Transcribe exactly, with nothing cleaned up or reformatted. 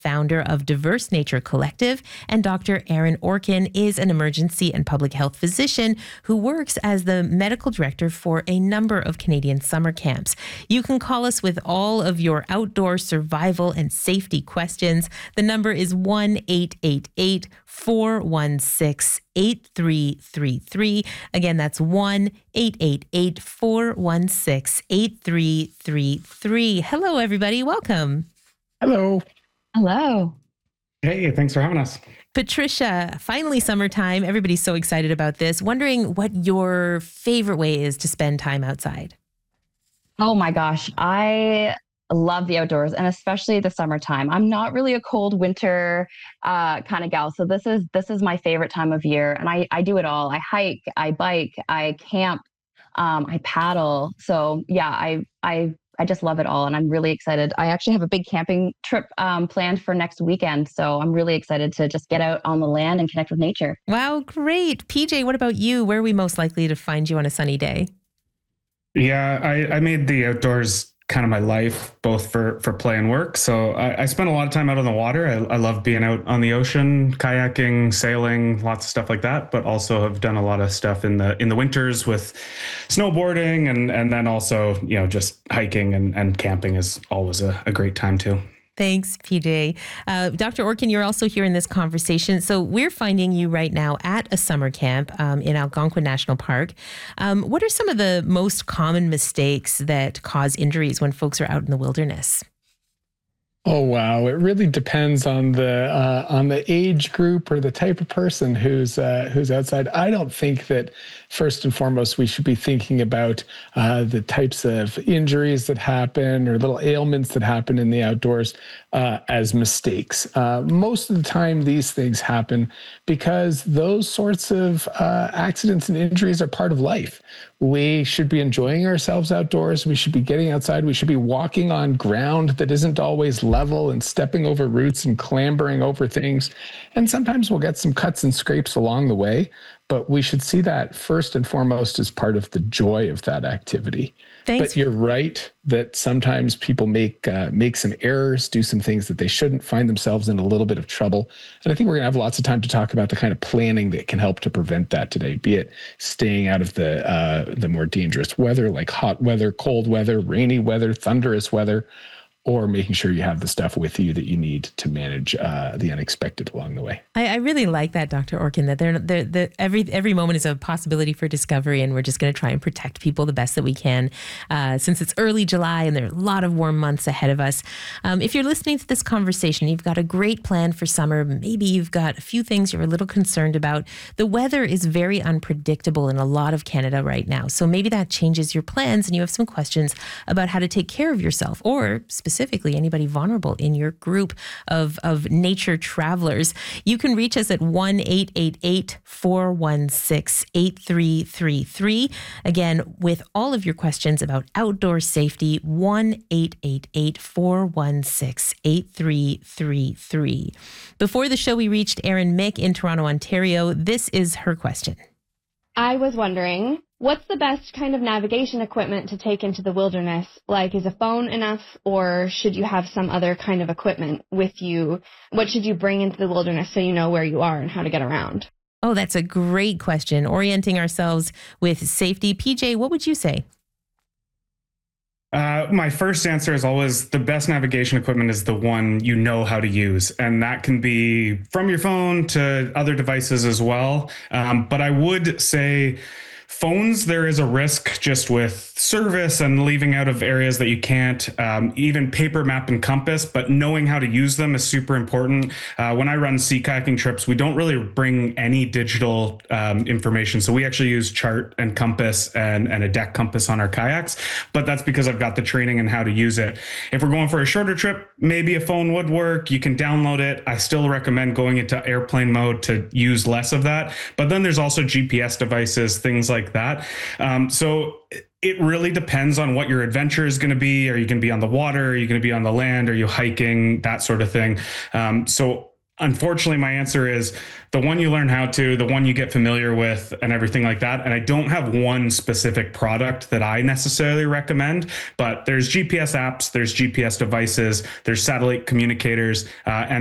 founder of Diverse Nature Collective, and Doctor Aaron Orkin is an emergency and public health physician who works as the medical director for a number of Canadian summer camps. You can call us with all of your outdoor survival and safety questions. The number is one eight eight eight, four one six, eight three three three. Again, that's one eight eight eight, four one six, eight three three three. Hello, everybody. Welcome. Hello. Hello. Hey, thanks for having us. Patricia, finally summertime. Everybody's so excited about this. Wondering what your favorite way is to spend time outside. Oh my gosh. I love the outdoors, and especially the summertime. I'm not really a cold winter uh, kind of gal. So this is this is my favorite time of year. And I, I do it all. I hike, I bike, I camp, um, I paddle. So yeah, I I I just love it all. And I'm really excited. I actually have a big camping trip um, planned for next weekend. So I'm really excited to just get out on the land and connect with nature. Wow, great. P J, what about you? Where are we most likely to find you on a sunny day? Yeah, I, I made the outdoors kind of my life, both for, for play and work. So I, I spend a lot of time out on the water. I, I love being out on the ocean, kayaking, sailing, lots of stuff like that, but also have done a lot of stuff in the in the winters with snowboarding, and, and then also, you know, just hiking and, and camping is always a, a great time too. Thanks, P J. Uh, Doctor Orkin, you're also here in this conversation. So we're finding you right now at a summer camp um, in Algonquin National Park. Um, what are some of the most common mistakes that cause injuries when folks are out in the wilderness? Oh, wow. It really depends on the uh, on the age group or the type of person who's uh, who's outside. I don't think that first and foremost we should be thinking about uh, the types of injuries that happen or little ailments that happen in the outdoors uh, as mistakes. Uh, most of the time, these things happen because those sorts of uh, accidents and injuries are part of life. We should be enjoying ourselves outdoors. We should be getting outside. We should be walking on ground that isn't always level and stepping over roots and clambering over things. And sometimes we'll get some cuts and scrapes along the way, but we should see that first and foremost as part of the joy of that activity. Thanks. But you're right that sometimes people make uh, make some errors, do some things that they shouldn't, find themselves in a little bit of trouble. And I think we're going to have lots of time to talk about the kind of planning that can help to prevent that today, be it staying out of the uh, the more dangerous weather, like hot weather, cold weather, rainy weather, thunderous weather, or making sure you have the stuff with you that you need to manage uh, the unexpected along the way. I, I really like that, Doctor Orkin, that they're, they're, they're, every every moment is a possibility for discovery, and we're just going to try and protect people the best that we can uh, since it's early July and there are a lot of warm months ahead of us. Um, if you're listening to this conversation, you've got a great plan for summer. Maybe you've got a few things you're a little concerned about. The weather is very unpredictable in a lot of Canada right now, so maybe that changes your plans and you have some questions about how to take care of yourself, or specifically specifically anybody vulnerable in your group of, of nature travelers. You can reach us at one eight eight eight, four one six, eight three three three. Again, with all of your questions about outdoor safety, one eight eight eight, four one six, eight three three three. Before the show, we reached Erin Mick in Toronto, Ontario. This is her question. I was wondering, what's the best kind of navigation equipment to take into the wilderness? Like, is a phone enough, or should you have some other kind of equipment with you? What should you bring into the wilderness so you know where you are and how to get around? Oh, that's a great question. Orienting ourselves with safety. P J, what would you say? Uh, my first answer is always the best navigation equipment is the one you know how to use. And that can be from your phone to other devices as well. Um, but I would say phones, there is a risk just with service and leaving out of areas that you can't, um, even paper map and compass, but knowing how to use them is super important. Uh, when I run sea kayaking trips, we don't really bring any digital um, information. So we actually use chart and compass and, and a deck compass on our kayaks, but that's because I've got the training in how to use it. If we're going for a shorter trip, maybe a phone would work. You can download it. I still recommend going into airplane mode to use less of that. But then there's also G P S devices, things like that. Um, so it really depends on what your adventure is going to be. Are you going to be on the water? Are you going to be on the land? Are you hiking? That sort of thing. Um, so unfortunately, my answer is the one you learn how to, the one you get familiar with and everything like that. And I don't have one specific product that I necessarily recommend, but there's G P S apps, there's G P S devices, there's satellite communicators, uh, and